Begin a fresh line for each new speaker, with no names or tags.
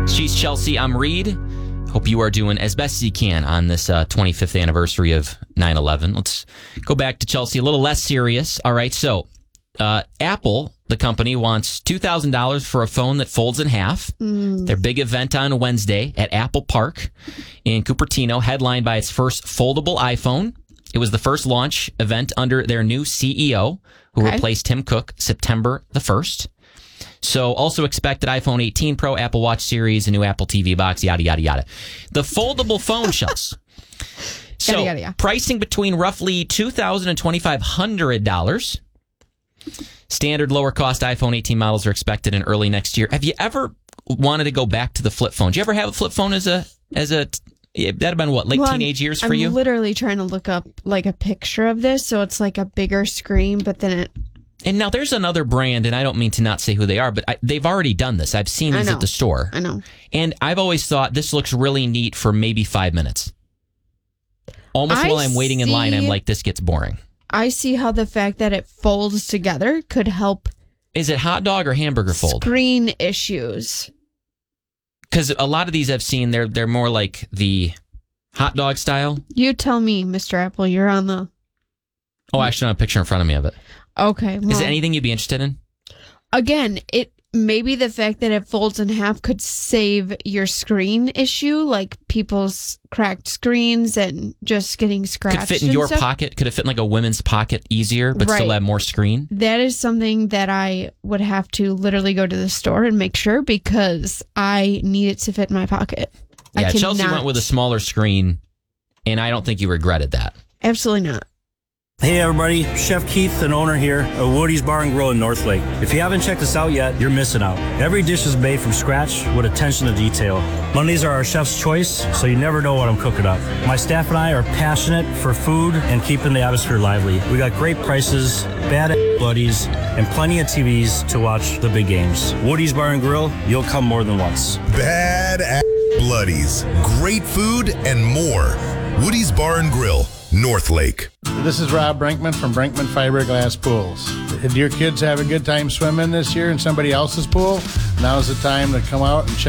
She's Chelsea. I'm Reed. Hope you are doing as best as you can on this 25th anniversary of 9/11. Let's go back to Chelsea, a little less serious. All right, so Apple, the company, wants $2,000 for a phone that folds in half. Their big event on Wednesday at Apple Park in Cupertino, headlined by its first foldable iPhone. It was the first launch event under their new CEO, who replaced Tim Cook September the 1st. So also expected iPhone 18 Pro, Apple Watch series, a new Apple TV box, yada, yada, yada. The foldable phone shells. So
Yada, yada, yada.
Pricing between roughly $2,000 and $2,500. Standard lower cost iPhone 18 models are expected in early next year. Have you ever wanted to go back to the flip phone? Did you ever have a flip phone as a that'd have been what, late teenage years for you?
I'm literally trying to look up like a picture of this, so it's like a bigger screen, but then it...
And now there's another brand, and I don't mean to not say who they are, but they've already done this. I've seen these at the store.
I know.
And I've always thought this looks really neat for maybe 5 minutes. Almost while I'm waiting in line, I'm like, this gets boring.
I see how the fact that it folds together could help.
Is it hot dog or hamburger fold?
Screen issues.
Because a lot of these I've seen, they're more like the hot dog style.
You tell me, Mr. Apple, you're on the...
Oh, actually, I have a picture in front of me of it.
Okay. Well,
is it anything you'd be interested in?
Again, maybe the fact that it folds in half could save your screen issue, like people's cracked screens and just getting scratched.
Could it fit in your pocket? Could it fit in like a women's pocket easier, but still have more screen?
That is something that I would have to literally go to the store and make sure, because I need it to fit in my pocket.
Yeah, Chelsea went with a smaller screen, and I don't think you regretted that.
Absolutely not.
Hey everybody, Chef Keith, and owner here at Woody's Bar and Grill in Northlake. If you haven't checked us out yet, you're missing out. Every dish is made from scratch with attention to detail. Mondays are our chef's choice, so you never know what I'm cooking up. My staff and I are passionate for food and keeping the atmosphere lively. We got great prices, bad buddies, and plenty of TVs to watch the big games. Woody's Bar and Grill, you'll come more than once.
Bad bloodies, great food, and more. Woody's Bar and Grill, Northlake.
This is Rob Brinkman from Brinkman Fiberglass Pools. Did your kids have a good time swimming this year in somebody else's pool? Now's the time to come out and check